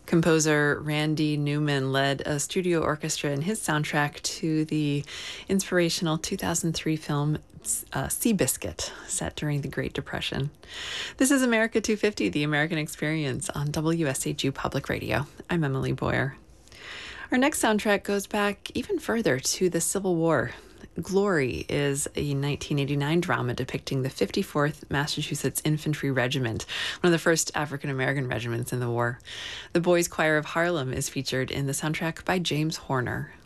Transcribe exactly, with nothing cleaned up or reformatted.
Composer Randy Newman led a studio orchestra in his soundtrack to the inspirational two thousand three film uh, Seabiscuit, set during the Great Depression. This is America two fifty, the American Experience on W S H U Public Radio. I'm Emily Boyer. Our next soundtrack goes back even further to the Civil War. Glory is a nineteen eighty-nine drama depicting the fifty-fourth Massachusetts Infantry Regiment, one of the first African-American regiments in the war. The Boys Choir of Harlem is featured in the soundtrack by James Horner.